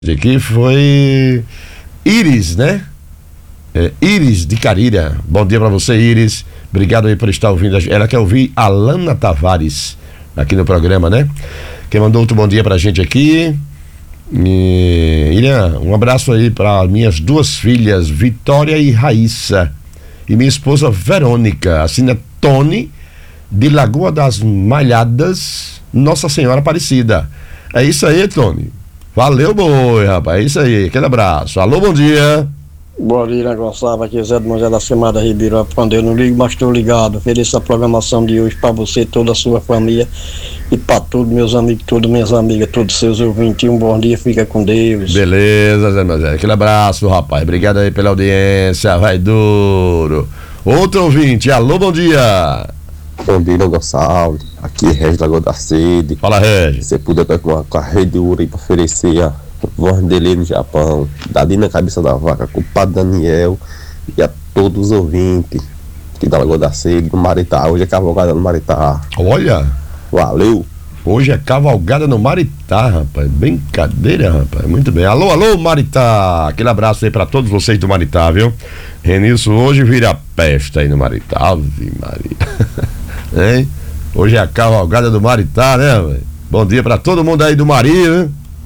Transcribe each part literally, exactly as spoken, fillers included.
Aqui foi Iris, né? É, Iris de Carilha. Bom dia pra você, Iris. Obrigado aí por estar ouvindo. Ela quer ouvir Alana Tavares aqui no programa, né? Quem mandou outro bom dia pra gente aqui. E, Irian, um abraço aí para minhas duas filhas, Vitória e Raíssa, e minha esposa Verônica. Assina Tony, de Lagoa das Malhadas, Nossa Senhora Aparecida. É isso aí, Tony. Valeu, boi, rapaz. É isso aí. Aquele abraço. Alô, bom dia. Bom dia, Gonçalves. Aqui é Zé do Mangé da Semada Ribeiro. Quando eu não ligo, mas estou ligado. Ofereço a programação de hoje para você, toda a sua família e para todos meus amigos, todas minhas amigas, todos seus ouvintes. Um bom dia, fica com Deus. Beleza, Zé Mangé. Aquele abraço, rapaz. Obrigado aí pela audiência. Vai duro. Outro ouvinte. Alô, bom dia. Bom dia, Gonçalves. Aqui é Regis Lagoa da Sede. Fala, Regis. Se você puder estar com a, com a rede ouro aí para oferecer a voz dele no Japão, dali na cabeça da vaca, com o Padre Daniel e a todos os ouvintes aqui da Lagoa da Sede, do Maritá. Hoje é cavalgada no Maritá. Olha. Valeu. Hoje é cavalgada no Maritá, rapaz. Brincadeira, rapaz. Muito bem. Alô, alô, Maritá. Aquele abraço aí pra todos vocês do Maritá, viu? Renilson, hoje vira peste aí no Maritá. Ave Maria. Hein? Hoje é a cavalgada do Maritá, né, véio? Bom dia pra todo mundo aí do Mari, né?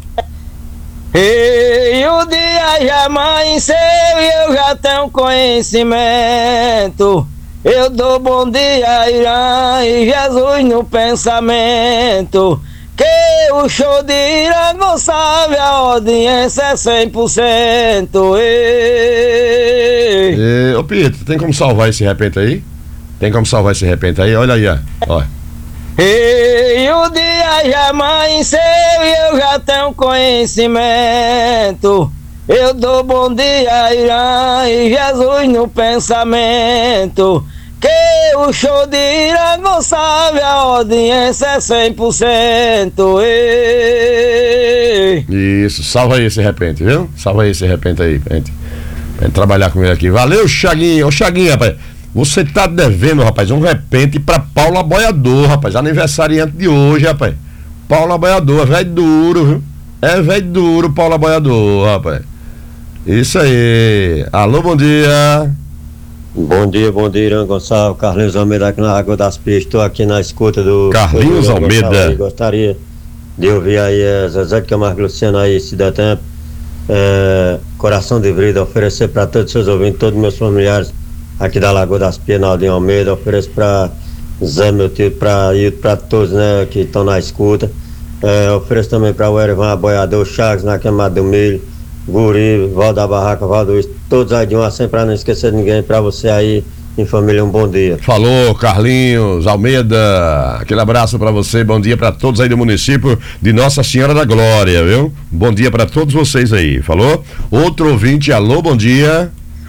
E o dia já amanheceu e eu já tenho conhecimento. Eu dou bom dia a Irã e Jesus no pensamento. Que o show de Irã Gonçalves, a audiência é cem por cento. E... E, ô Pietro, tem como salvar esse repente aí? Tem como salvar esse repente aí? Olha aí, ó. Olha. E o dia já amanheceu e eu já tenho conhecimento. Eu dou bom dia a Irã e Jesus no pensamento. Que o show de Irã Gonçalves, a audiência é cem por cento. E... Isso, salva aí esse repente, viu? Salva aí esse repente aí, pra gente, pra gente trabalhar com ele aqui. Valeu, Chaguinha. Ô, Chaguinha, rapaz. Você tá devendo, rapaz, um repente pra Paula Boiador, rapaz, aniversariante de hoje, rapaz. Paula Boiador, velho duro, viu? É velho duro, Paula Boiador, rapaz. Isso aí. Alô, bom dia. Bom dia, bom dia, Irã Gonçalves. Carlinhos Almeida aqui na Água das Peixes. Estou aqui na escuta do... Carlinhos Almeida. Aí, gostaria de ouvir aí a Zezé de Camargo Luciano aí, se der tempo. É, Coração de Vida, oferecer para todos os seus ouvintes, todos os meus familiares aqui da Lagoa das Pias, Naldinho Almeida. Ofereço para Zé, meu tio, para para todos, né, que estão na escuta. É, ofereço também para o Erivan Boiador, Chagas na Queimada do Milho, Guri, Val da Barraca, Val do Uísque, todos aí de uma, sem para não esquecer de ninguém. Para você aí, em família, um bom dia. Falou, Carlinhos Almeida. Aquele abraço para você, bom dia para todos aí do município de Nossa Senhora da Glória, viu? Bom dia para todos vocês aí, falou? Outro ouvinte, alô, bom dia.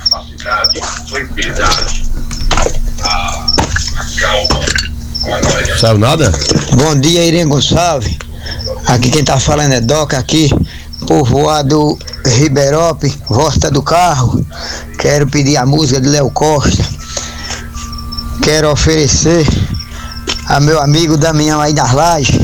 Saiu nada? Bom dia, Irã Gonçalves. Aqui quem tá falando é Doca, aqui, povoado Ribeirope, Volta do Carro. Quero pedir a música de Léo Costa. Quero oferecer a meu amigo Damião aí das Lajes.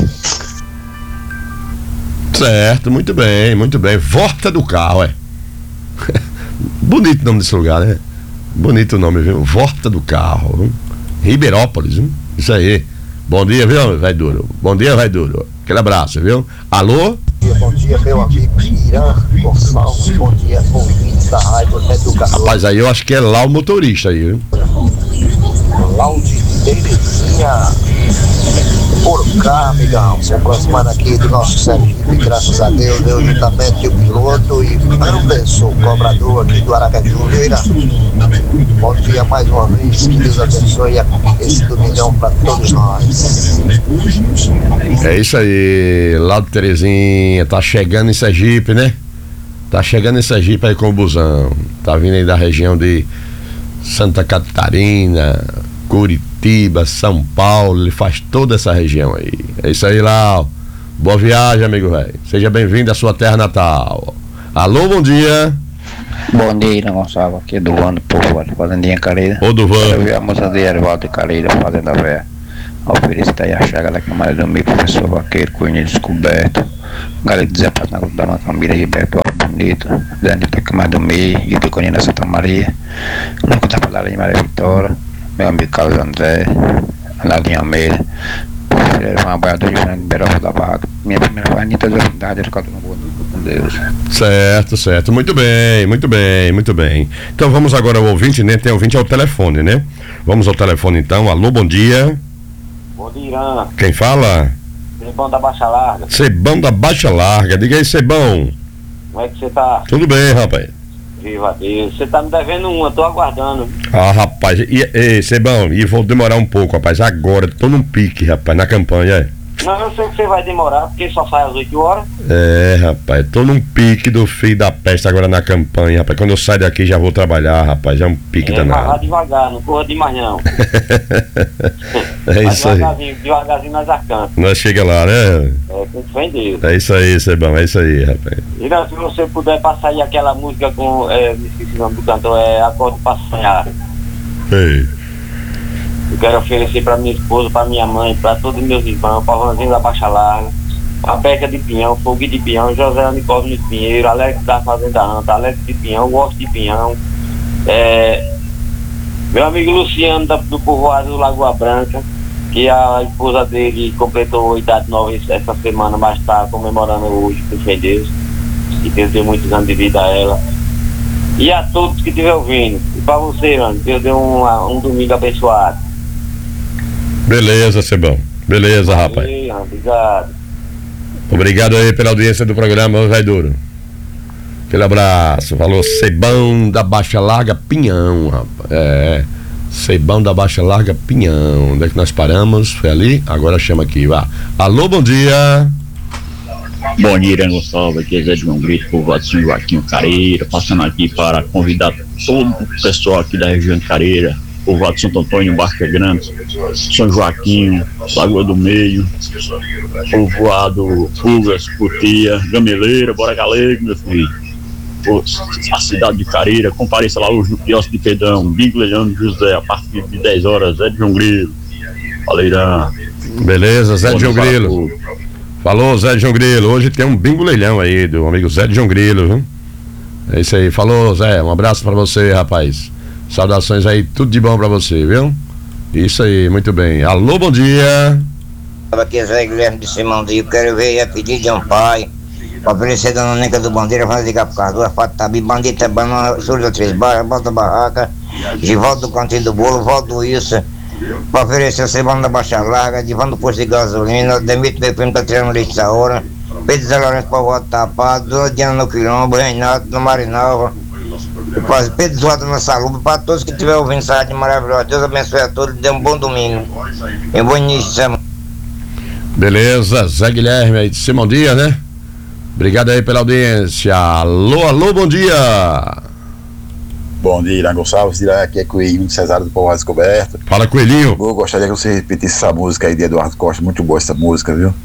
Certo, muito bem, muito bem. Volta do Carro, é. Bonito o nome desse lugar, né? Bonito o nome, viu? Volta do Carro, viu? Ribeirópolis, viu? Isso aí. Bom dia, viu, vai duro. Bom dia, vai duro. Aquele abraço, viu? Alô? Bom dia, meu amigo Irã Gonçalves. Bom dia, ouvintes da Rádio Educador. Rapaz, aí eu acho que é lá o motorista aí, viu? Lá de Terezinha. Por cá, amigão. Se aproximando aqui do nosso Sergipe, graças a Deus, eu juntamente o piloto e Anderson, o cobrador aqui do Aracaju, viu, Irã? Bom dia mais uma vez, que Deus abençoe esse domingão para todos nós. É isso aí, lá do Terezinha, tá chegando em Sergipe, né? Tá chegando em Sergipe aí com o busão. Tá vindo aí da região de Santa Catarina, Curitiba, São Paulo, ele faz toda essa região aí. É isso aí, Lau. Boa viagem, amigo velho. Seja bem-vindo à sua terra natal. Alô, bom dia. Bom dia, Irã Gonçalves, aqui do Vando, povo, Fazendinha Careira. Ô, do Vando. Eu vi a moça de Ervaldo de Careira, Fazenda Véia. Oferecer aí a chaga lá que é Maria do Meio, professor Vaqueiro, Cunha Descoberto, Galera de Zé Pato na Grupo da Nova Família, Ribeirão Bonito, Dani Maria do Meio, e Piconina Santa Maria, Louco da Palavra de Maria Vitória, meu amigo Carlos André, Alalinha Almeida, uma boiadora de Fernando Ribeirão da Barraca. Minha primeira foi a Anitta da Unidade, ele conta no bonito, com Deus. Certo, certo. Muito bem, muito bem, muito bem. Então vamos agora ao ouvinte, né? Tem ouvinte ao telefone, né? Vamos ao telefone então. Alô, bom dia. Bom dia, Irã. Quem fala? Cebão da Baixa Larga. Cebão da Baixa Larga. Diga aí, Cebão. Como é que você tá? Tudo bem, rapaz. Viva Deus. Você tá me devendo uma, tô aguardando. Ah, rapaz. E, e, Cebão, e vou demorar um pouco, rapaz. Agora, tô num pique, rapaz, na campanha, é. Não, eu sei que você vai demorar, porque só sai às oito horas. É, rapaz, tô num pique do filho da peste agora na campanha, rapaz. Quando eu sair daqui já vou trabalhar, rapaz. Já é um pique é, danado. Mas vá devagar, não corra demais não. É isso aí. Devagarzinho, devagarzinho nós arcancamos. Nós chega lá, né? É, com fé em Deus. É isso aí, Cebão, é isso aí, rapaz. Irã, se você puder passar aí aquela música com, é, me esqueci o nome do cantor, é Acordo pra Sonhar. Ei. Eu quero oferecer pra minha esposa, pra minha mãe, pra todos os meus irmãos, pra Ronzinho da Baixa Larga, a Beca de Pinhão, Fogo de Pinhão, José Anicóvio de Pinheiro, Alex da Fazenda Anta, Alex de Pinhão, Gosto de Pinhão, é, meu amigo Luciano da, do Povoado do Lagoa Branca, que a esposa dele completou a idade nova essa semana, mas está comemorando hoje, com fé em Deus, e Deus deu muitos anos de vida a ela. E a todos que estiver ouvindo, e pra você, mano, Deus deu um, um domingo abençoado. Beleza, Cebão. Beleza, rapaz. Ei, obrigado. Obrigado aí pela audiência do programa, vai duro. Aquele abraço. Falou Cebão da Baixa Larga Pinhão, rapaz. É. Cebão da Baixa Larga Pinhão. Onde é que nós paramos? Foi ali? Agora chama aqui, vá. Alô, bom dia. Bom dia, Irã Gonçalves, aqui é Zé de João Grito, povoado São Joaquim Careira, passando aqui para convidar todo o pessoal aqui da região de Careira, povoado Santo Antônio, Barca Grande, São Joaquim, Lagoa do Meio, povoado Fugas, Cutia, Gameleira, Bora Galego, meu filho, a cidade de Careira, compareça lá hoje no quiosque de Pedrão, Bingo Leandro José, a partir de dez horas, Zé de João Grilo. Valeu, Irã. Beleza, Zé de João Grilo. Falou, Zé de João Grilo. Hoje tem um bingo leilão aí do amigo Zé de João Grilo, viu? É isso aí. Falou, Zé. Um abraço pra você, rapaz. Saudações aí, tudo de bom pra você, viu? Isso aí, muito bem. Alô, bom dia. Aqui é Zé Guilherme de Simãozinho. Eu quero ver a pedir de um pai pra oferecer Dona Neca do Bandeira, fazer ligar pro carro, duas patas, tabi, bandita, banana, surda, três barras, bota barraca, Givaldo do Cantinho do Bolo, Valdo Wilson. Para oferecer Cebão da Baixa Larga, Divão do Posto de Gasolina, Demito meu primo tá tirando leite da hora, Pedro Zé Lourenço Povoado Tapado, Dona Diana no Quilombo, Renato no Marinalva, Pedro Zoado na Saluba, para todos que estiverem ouvindo essa rádio maravilhosa. Deus abençoe a todos e dê um bom domingo. E um bom início de semana. Beleza, Zé Guilherme aí de Simão Dia, né? Obrigado aí pela audiência. Alô, alô, bom dia. Bom dia, Irã Gonçalves, aqui é Coelhinho de Cesário do Povoado Descoberto. Fala, Coelhinho. Eu gostaria que você repetisse essa música aí de Eduardo Costa, muito boa essa música, viu?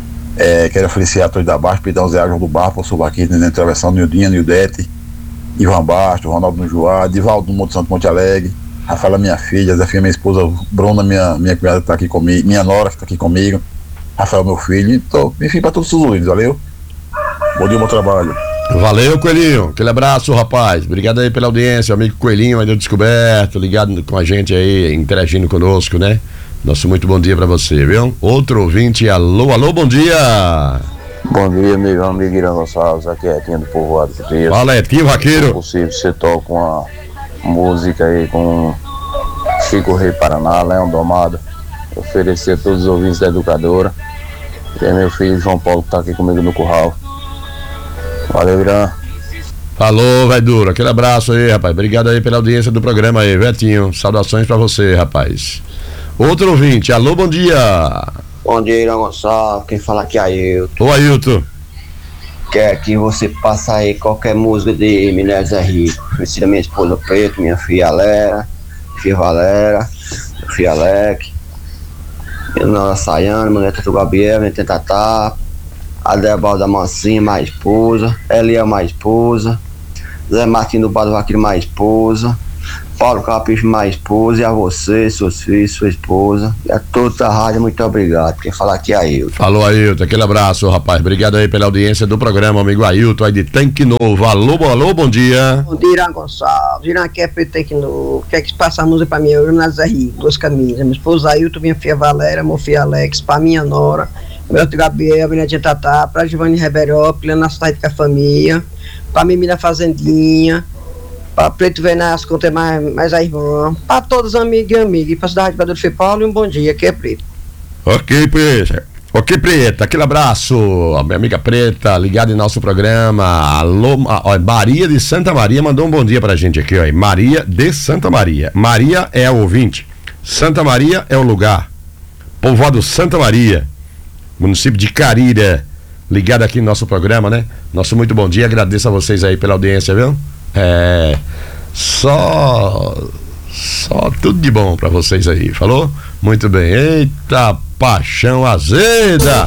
É, quero oferecer a todos da Baixo, Pidão Zé João do Bar, por aqui na travessão, Nildinha, Nildete, Ivan Basto, Ronaldo no Joá, Divaldo no Monte Santo Monte Alegre, Rafaela, minha filha, Zé minha esposa, Bruna, minha, minha cunhada que tá aqui comigo, minha nora que tá aqui comigo, Rafael, meu filho, então, enfim, para todos os ouvintes, valeu? Bom dia, bom trabalho. Valeu, Coelhinho. Aquele abraço, rapaz. Obrigado aí pela audiência, amigo Coelhinho aí do Descoberto, ligado com a gente aí, interagindo conosco, né? Nosso muito bom dia pra você, viu? Outro ouvinte, alô, alô, bom dia. Bom dia, meu amigo Irã Gonçalves, aqui é Etinho do Povoado. Fala, Etinho, vaqueiro. Se possível, você toca uma música aí com Chico Rei Paraná, Leão Domado, oferecer a todos os ouvintes da educadora. E é meu filho João Paulo que tá aqui comigo no curral. Valeu, Irã. Falou, vai duro. Aquele abraço aí, rapaz. Obrigado aí pela audiência do programa aí, Vetinho. Saudações pra você, rapaz. Outro ouvinte, alô, bom dia. Bom dia, Irã Gonçalves. Quem fala aqui é Ailton. Ô, Ailton. Quer que você passe aí qualquer música de Minério Zé Rico. Ofereci da minha esposa Preto, minha filha Lera, filha Valera, meu filho Alec, minha nora Sayane, minha neta Gabriel, minha teta Tatá, Adebal da Mancinha, minha esposa, Elia, minha esposa, Zé Martins do Bar do Vaqueiro, minha esposa, Paulo Capricho, minha esposa, e a você, seus filhos, sua esposa, e a toda a rádio, muito obrigado. Quem falar aqui é Ailton. Falou, Ailton, aquele abraço, rapaz. Obrigado aí pela audiência do programa, amigo Ailton, aí de Tanque Novo. Alô, alô, bom dia. Bom dia, Irã Gonçalves. Irã aqui é Preto Tanque Novo. Quer que passa a música pra mim? Eu, Nazé Rico, duas camisas. Minha esposa Ailton, minha filha Valéria, meu filho Alex, pra minha nora, meu outro Gabriel, minha tia Tatá, pra Giovanni Riberópolis, na cidade com a família, pra Mimi na Fazendinha, pra Preto Venasco, contei mais, mais a irmã, pra todos os amigos e amigas, e pra cidade de Pedro Fê Paulo, e um bom dia, aqui é Preto. Ok, Preta. Ok, Preta, aquele abraço, a minha amiga Preta, ligada em nosso programa. Alô, ó, Maria de Santa Maria mandou um bom dia pra gente aqui, ó. Maria de Santa Maria. Maria é a ouvinte, Santa Maria é o lugar. Povoado Santa Maria, município de Carira, ligado aqui no nosso programa, né? Nosso muito bom dia, agradeço a vocês aí pela audiência, viu? É, só só tudo de bom pra vocês aí, falou? Muito bem, eita paixão azeda.